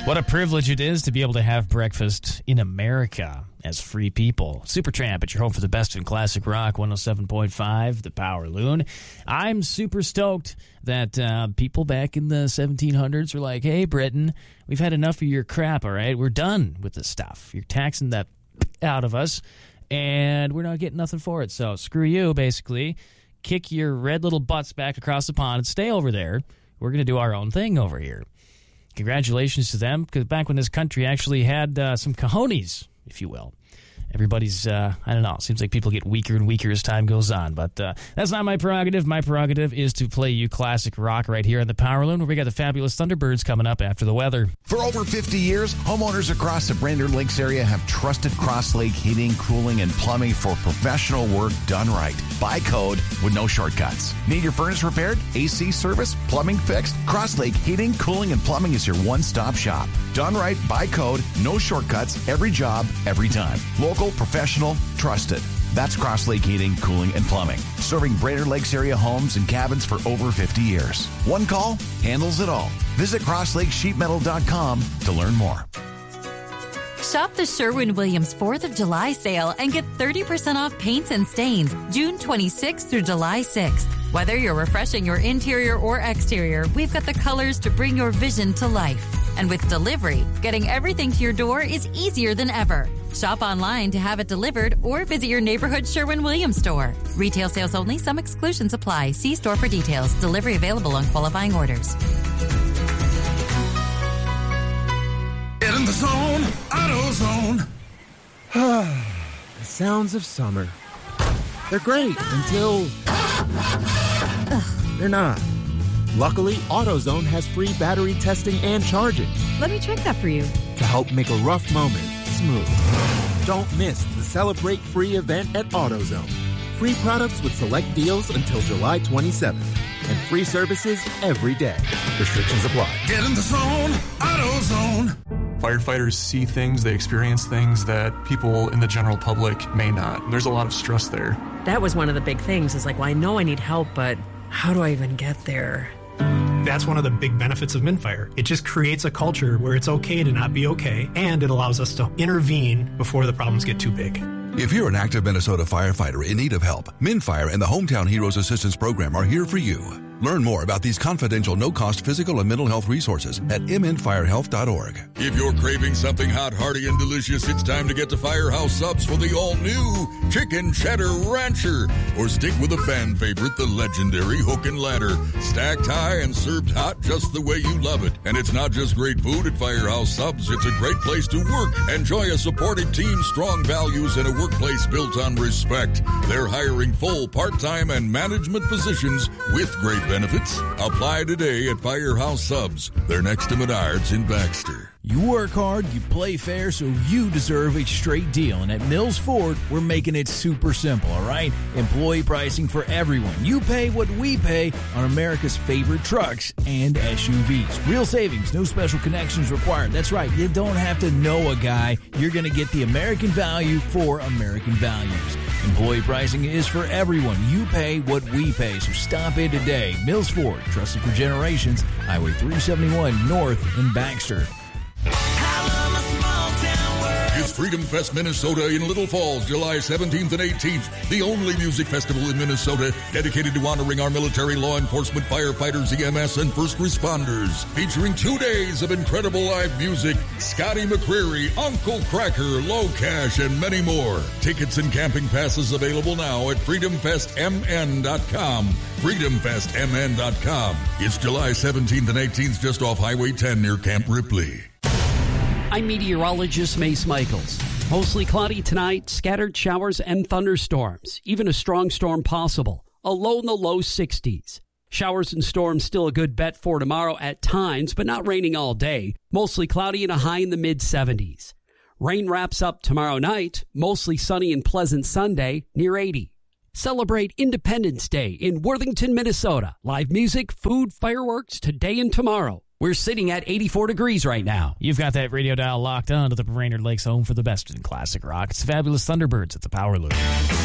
What a privilege it is to be able to have breakfast in America as free people. Supertramp at your home for the best in classic rock, 107.5, The Power Loon. I'm super stoked that people back in the 1700s were like, hey, Britain, we've had enough of your crap, all right? We're done with this stuff. You're taxing that out of us, and we're not getting nothing for it. So screw you, basically. Kick your red little butts back across the pond and stay over there. We're going to do our own thing over here. Congratulations to them, because back when this country actually had some cojones, if you will. Everybody's, I don't know, seems like people get weaker and weaker as time goes on. But that's not my prerogative. My prerogative is to play you classic rock right here on the Power Loon, where we got the fabulous Thunderbirds coming up after the weather. For over 50 years, homeowners across the Brainerd Lakes area have trusted Cross Lake Heating, Cooling, and Plumbing for professional work done right. By code with no shortcuts. Need your furnace repaired? AC service? Plumbing fixed? Cross Lake Heating, Cooling, and Plumbing is your one-stop shop. Done right, by code, no shortcuts, every job, every time. Local, professional, trusted. That's Cross Lake Heating, Cooling, and Plumbing. Serving Brainerd Lakes area homes and cabins for over 50 years. One call handles it all. Visit crosslakesheetmetal.com to learn more. Shop the Sherwin-Williams 4th of July sale and get 30% off paints and stains June 26th through July 6th. Whether you're refreshing your interior or exterior, we've got the colors to bring your vision to life. And with delivery, getting everything to your door is easier than ever. Shop online to have it delivered or visit your neighborhood Sherwin-Williams store. Retail sales only. Some exclusions apply. See store for details. Delivery available on qualifying orders. Get in the zone, AutoZone. The sounds of summer. They're great until they're not. Luckily, AutoZone has free battery testing and charging Let me check that for you. to help make a rough moment smooth. Don't miss the Celebrate Free event at AutoZone. Free products with select deals until July 27th. And free services every day. Restrictions apply. Get in the zone, AutoZone. Firefighters see things, they experience things that people in the general public may not. There's a lot of stress there. That was one of the big things. Is like, well, I know I need help, but how do I even get there? That's one of the big benefits of MnFire. It just creates a culture where it's okay to not be okay, and it allows us to intervene before the problems get too big. If you're an active Minnesota firefighter in need of help, MnFire and the Hometown Heroes Assistance Program are here for you. Learn more about these confidential, no-cost physical and mental health resources at mnfirehealth.org. If you're craving something hot, hearty, and delicious, it's time to get to Firehouse Subs for the all-new Chicken Cheddar Rancher. Or stick with a fan favorite, the legendary Hook and Ladder. Stacked high and served hot just the way you love it. And it's not just great food at Firehouse Subs, it's a great place to work. Enjoy a supportive team, strong values, and a workplace built on respect. They're hiring full, part-time, and management positions with great benefits. Apply today at Firehouse Subs. They're next to Menards in Baxter. You work hard, you play fair, so you deserve a straight deal. And at Mills Ford, we're making it super simple, all right? Employee pricing for everyone. You pay what we pay on America's favorite trucks and SUVs. Real savings, no special connections required. That's right, you don't have to know a guy. You're going to get the American value for American values. Employee pricing is for everyone. You pay what we pay, so stop in today. Mills Ford, trusted for generations. Highway 371 North in Baxter. It's Freedom Fest Minnesota in Little Falls, July 17th and 18th. The only music festival in Minnesota dedicated to honoring our military, law enforcement, firefighters, EMS, and first responders. Featuring 2 days of incredible live music, Scotty McCreery, Uncle Cracker, Low Cash, and many more. Tickets and camping passes available now at freedomfestmn.com. freedomfestmn.com. It's July 17th and 18th just off Highway 10 near Camp Ripley. I'm meteorologist Mace Michaels. Mostly cloudy tonight, scattered showers and thunderstorms. Even a strong storm possible. A low in the low 60s. Showers and storms still a good bet for tomorrow at times, but not raining all day. Mostly cloudy and a high in the mid-70s. Rain wraps up tomorrow night. Mostly sunny and pleasant Sunday, near 80. Celebrate Independence Day in Worthington, Minnesota. Live music, food, fireworks today and tomorrow. We're sitting at 84 degrees right now. You've got that radio dial locked on to the Brainerd Lakes home for the best in classic rock. It's the fabulous Thunderbirds at the Power Loop.